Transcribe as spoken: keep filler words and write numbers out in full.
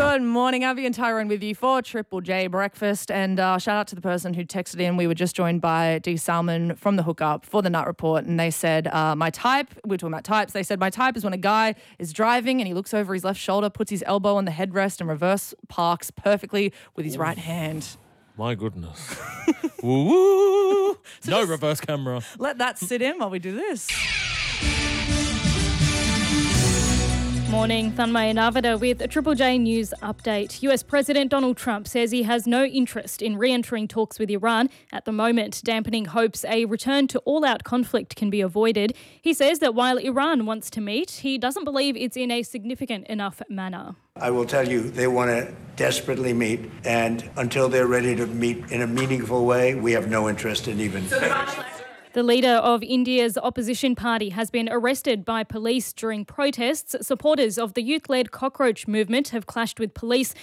Good morning, Abby and Tyrone with you for Triple J Breakfast. And uh, shout out to the person who texted in. We were just joined by D. Salmon from the Hookup for the Nut Report. And they said, uh, my type, we were talking about types. They said, my type is when a guy is driving and he looks over his left shoulder, puts his elbow on the headrest and reverse parks perfectly with his Ooh. right hand. My goodness. Woo woo. So no reverse camera. Let that sit in while we do this. Morning, Thanmay and Arvida with a Triple J News update. U S President Donald Trump says he has no interest in re-entering talks with Iran at the moment, dampening hopes a return to all-out conflict can be avoided. He says that while Iran wants to meet, he doesn't believe it's in a significant enough manner. I will tell you, they want to desperately meet, and until they're ready to meet in a meaningful way, we have no interest in even... The leader of India's opposition party has been arrested by police during protests. Supporters of the youth-led cockroach movement have clashed with police